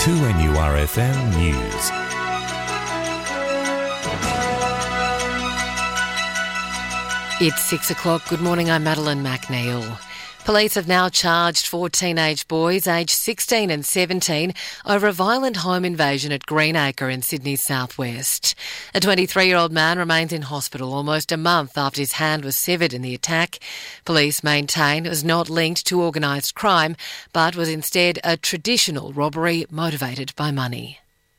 2NURFM News. It's 6 o'clock. Good morning, I'm Madeline McNeil. Police have now charged 4 teenage boys aged 16 and 17 over a violent home invasion at Greenacre in Sydney's southwest. A 23-year-old man remains in hospital almost a month after his hand was severed in the attack. Police maintain it was not linked to organised crime, but was instead a traditional robbery motivated by money.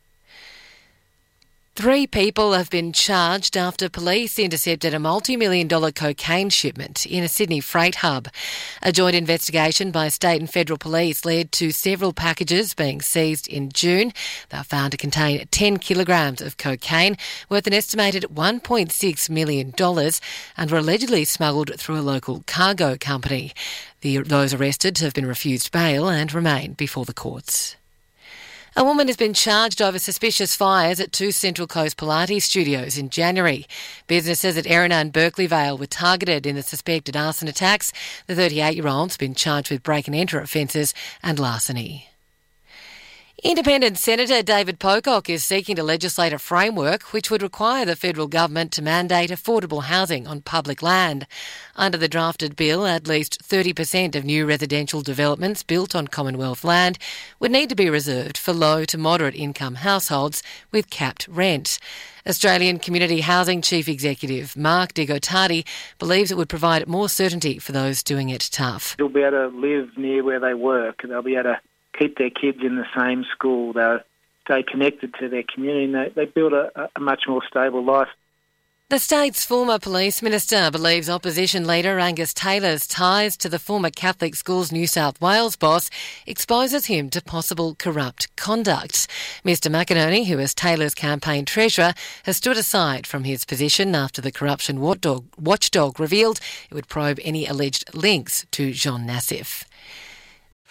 3 people have been charged after police intercepted a multi-million-dollar cocaine shipment in a Sydney freight hub. A joint investigation by state and federal police led to several packages being seized in June. They were found to contain 10 kilograms of cocaine worth an estimated $1.6 million and were allegedly smuggled through a local cargo company. Those arrested have been refused bail and remain before the courts. A woman has been charged over suspicious fires at 2 Central Coast Pilates studios in January. Businesses at Erina and Berkeley Vale were targeted in the suspected arson attacks. The 38-year-old's been charged with break-and-enter offences and larceny. Independent Senator David Pocock is seeking to legislate a framework which would require the federal government to mandate affordable housing on public land. Under the drafted bill, at least 30% of new residential developments built on Commonwealth land would need to be reserved for low to moderate income households with capped rent. Australian Community Housing Chief Executive Mark Di Gottardi believes it would provide more certainty for those doing it tough. They'll be able to live near where they work. They'll be able to keep their kids in the same school. They'll stay connected to their community and they build a much more stable life. The state's former police minister believes opposition leader Angus Taylor's ties to the former Catholic Schools New South Wales boss exposes him to possible corrupt conduct. Mr McInerney, who is Taylor's campaign treasurer, has stood aside from his position after the corruption watchdog revealed it would probe any alleged links to Jean Nassif.